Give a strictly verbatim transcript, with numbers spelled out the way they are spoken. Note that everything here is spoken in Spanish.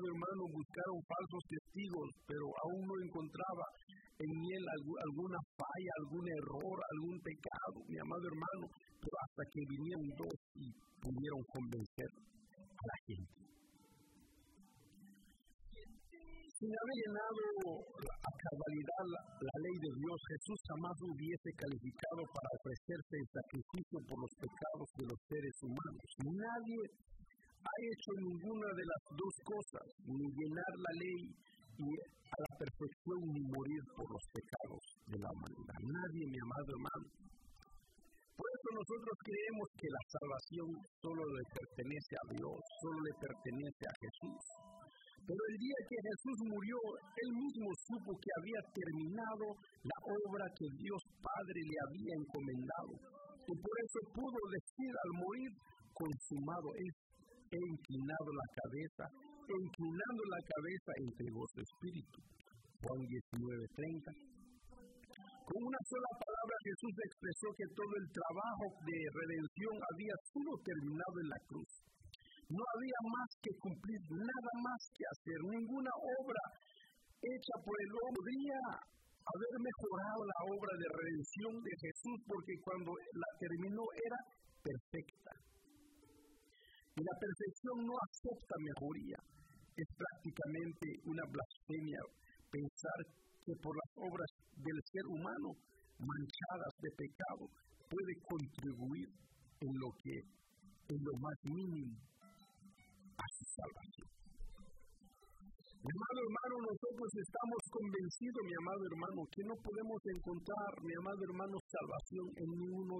hermano, buscaron falsos testigos, pero aún no encontraba en él alguna falla, algún error, algún pecado, mi amado hermano, pero hasta que vinieron dos y pudieron convencer a la gente. Sin haber llenado a cabalidad la, la ley de Dios, Jesús jamás hubiese calificado para ofrecerse en sacrificio por los pecados de los seres humanos. Nadie ha hecho ninguna de las dos cosas, ni llenar la ley y a la perfección, ni morir por los pecados de la humanidad. Nadie, mi amado hermano. Por eso nosotros creemos que la salvación solo le pertenece a Dios, solo le pertenece a Jesús. Pero el día que Jesús murió, Él mismo supo que había terminado la obra que Dios Padre le había encomendado. Y por eso pudo decir al morir, consumado es, he inclinado la cabeza, e inclinando la cabeza entregó su espíritu. Juan diecinueve treinta. Con una sola palabra Jesús expresó que todo el trabajo de redención había sido terminado en la cruz. No había más que cumplir, nada más que hacer, ninguna obra hecha por el hombre podría haber mejorado la obra de redención de Jesús, porque cuando la terminó era perfecta. Y la perfección no acepta mejoría. Es prácticamente una blasfemia pensar que por las obras del ser humano manchadas de pecado puede contribuir en lo que, en lo más mínimo, a su salvación. Mi amado hermano, nosotros estamos convencidos, mi amado hermano, que no podemos encontrar, mi amado hermano, salvación en ningún